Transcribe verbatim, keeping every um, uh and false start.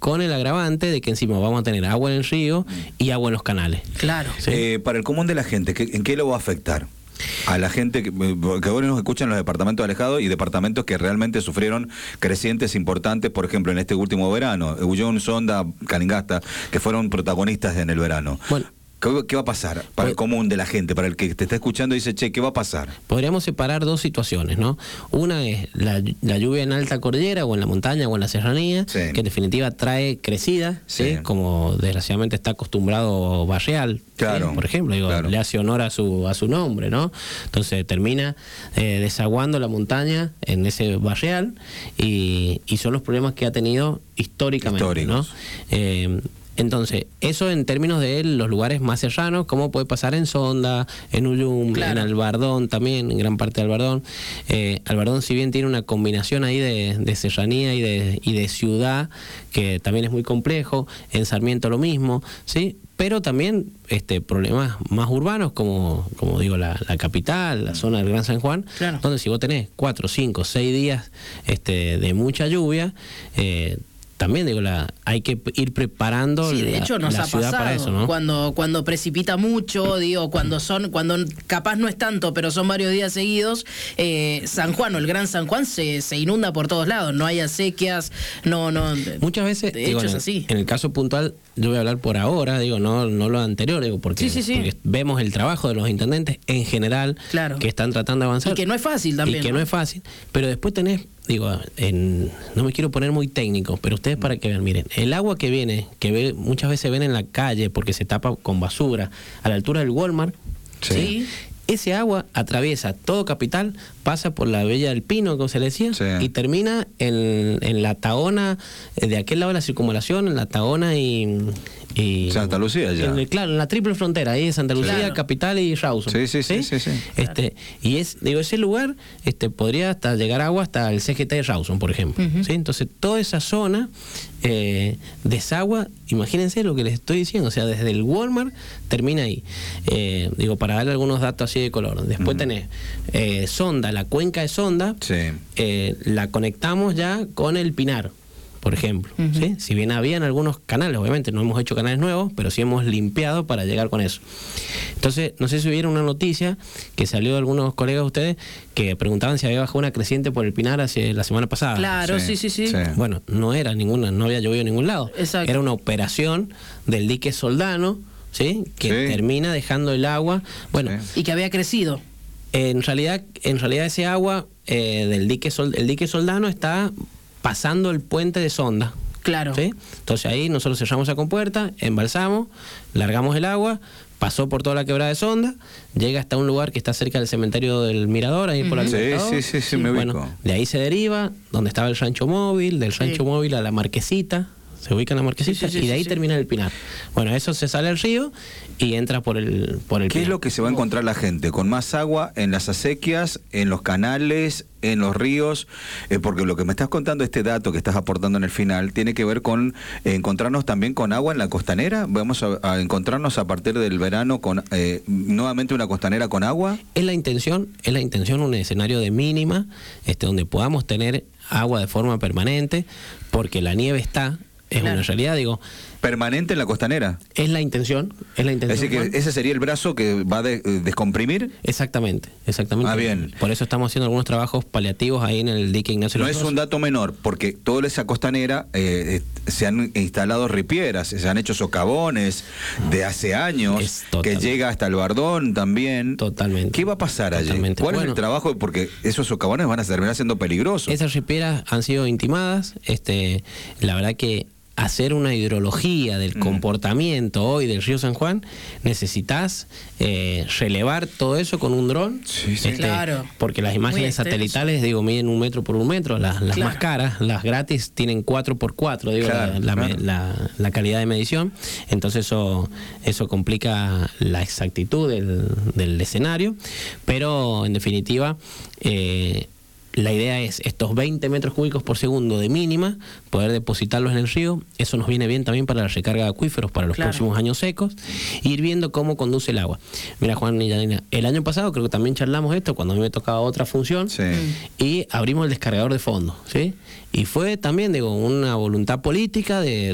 con el agravante de que encima vamos a tener agua en el río y agua en los canales. Claro. ¿Sí? Eh, para el común de la gente, ¿qué, ¿en qué lo va a afectar? A la gente que, que ahora nos escuchan los departamentos alejados y departamentos que realmente sufrieron crecientes importantes, por ejemplo, en este último verano, Ullón, Sonda, Calingasta, que fueron protagonistas en el verano. Bueno, ¿Qué, ¿Qué va a pasar para el común de la gente, para el que te está escuchando y dice, che, ¿qué va a pasar? Podríamos separar dos situaciones, ¿no? Una es la, la lluvia en alta cordillera o en la montaña o en la serranía, sí, que en definitiva trae crecida, ¿sí? ¿sí? Como desgraciadamente está acostumbrado Barreal, claro, ¿sí? Por ejemplo, digo, claro, le hace honor a su a su nombre, ¿no? Entonces termina eh, desaguando la montaña en ese Barreal y, y son los problemas que ha tenido históricamente, históricos, ¿no? Eh, Entonces, eso en términos de los lugares más serranos, como puede pasar en Sonda, en Ullum, claro, en Albardón también, en gran parte de Albardón. Eh, Albardón, si bien tiene una combinación ahí de, de serranía y de, y de ciudad, que también es muy complejo, en Sarmiento lo mismo, ¿sí? Pero también este problemas más urbanos, como, como digo, la, la capital, la zona del Gran San Juan, claro, donde si vos tenés cuatro, cinco, seis días este, de mucha lluvia, eh, también digo, la hay que ir preparando sí, de la, hecho nos la ha ciudad pasado, para eso, ¿no? Cuando, cuando precipita mucho, digo, cuando son, cuando capaz no es tanto, pero son varios días seguidos, eh, San Juan o el Gran San Juan se, se inunda por todos lados, no hay acequias, no, no. Muchas veces, de digo, hecho en, es así. En el caso puntual, yo voy a hablar por ahora, digo, no, no lo anterior, digo, porque, sí, sí, sí, porque vemos el trabajo de los intendentes en general, claro, que están tratando de avanzar. Y que no es fácil también. Y que no, no es fácil, pero después tenés, digo, en, no me quiero poner muy técnico, pero ustedes para que vean, miren, el agua que viene, que ve, muchas veces ven en la calle porque se tapa con basura, a la altura del Walmart, sí, ¿sí? Ese agua atraviesa todo Capital, pasa por la Bella del Pino, como se le decía, sí, y termina en, en la Tahona, de aquel lado de la circunvalación, en la Tahona y... y Santa Lucía ya. En, claro, en la triple frontera, ahí de Santa Lucía, claro, Capital y Rawson. Sí, sí, sí, sí, sí, sí. Este, claro. Y es, digo, ese lugar este, podría hasta llegar agua hasta el C G T de Rawson, por ejemplo. Uh-huh. ¿Sí? Entonces, toda esa zona eh, desagua, imagínense lo que les estoy diciendo, o sea, desde el Walmart termina ahí. Eh, digo, para darle algunos datos así de color. Después uh-huh. tenés eh, Sonda, la cuenca de Sonda, sí, eh, la conectamos ya con el Pinar, por ejemplo, uh-huh. ¿sí? Si bien habían algunos canales, obviamente no hemos hecho canales nuevos, pero sí hemos limpiado para llegar con eso. Entonces, no sé si vieron una noticia que salió de algunos colegas de ustedes que preguntaban si había bajado una creciente por el Pinar hace la semana pasada. Claro, sí, sí, sí. sí. Bueno, no era ninguna, no había llovido en ningún lado. Exacto. Era una operación del dique Soldano, ¿sí? Que sí. termina dejando el agua, bueno, sí. y que había crecido. En realidad, en realidad ese agua eh, del dique Sol, el dique Soldano está pasando el puente de Sonda. Claro. ¿Sí? Entonces ahí nosotros cerramos esa compuerta, embalsamos, largamos el agua, pasó por toda la quebrada de Sonda, llega hasta un lugar que está cerca del cementerio del Mirador, ahí uh-huh. por la sí, sí, sí, sí, me bueno, ubico. De ahí se deriva, donde estaba el rancho móvil, del rancho sí. móvil a la Marquesita, se ubica en la Marquesita, sí, sí, sí, y de ahí sí, termina sí. el Pinar. Bueno, eso se sale al río y entra por el por el ¿Qué Pinar. es lo que se va a encontrar la gente? ¿Con más agua en las acequias, en los canales, en los ríos? Eh, porque lo que me estás contando, este dato que estás aportando en el final, tiene que ver con eh, encontrarnos también con agua en la costanera. ¿Vamos a, a encontrarnos a partir del verano con eh, nuevamente una costanera con agua? Es la intención, es la intención un escenario de mínima, este donde podamos tener agua de forma permanente, porque la nieve está... Es claro. una realidad, digo... ¿Permanente en la costanera? Es la intención, es la intención. Es decir, que ese sería el brazo que va a de, descomprimir. Exactamente, exactamente. Ah, bien. Por eso estamos haciendo algunos trabajos paliativos ahí en el dique Ignacio No Los es Dos. un dato menor, porque toda esa costanera eh, se han instalado ripieras, se han hecho socavones de hace años, que llega hasta el Bardón también. Totalmente. ¿Qué va a pasar allí? Totalmente. ¿Cuál bueno, es el trabajo? Porque esos socavones van a terminar siendo peligrosos. Esas ripieras han sido intimadas, este, la verdad que hacer una hidrología del mm. comportamiento hoy del río San Juan, necesitas eh, relevar todo eso con un dron. Sí, sí. Este, claro. Porque las imágenes satelitales, digo, miden un metro por un metro. Las, las claro. más caras, las gratis, tienen cuatro por cuatro, digo, claro, la, la, claro. la, la calidad de medición. Entonces eso, eso complica la exactitud del, del escenario. Pero, en definitiva, eh, la idea es estos veinte metros cúbicos por segundo de mínima, poder depositarlos en el río. Eso nos viene bien también para la recarga de acuíferos para los claro. próximos años secos, e ir viendo cómo conduce el agua. Mira, Juan y Yanina, el año pasado creo que también charlamos esto, cuando a mí me tocaba otra función, sí. y abrimos el descargador de fondo, ¿sí? Y fue también, digo, una voluntad política de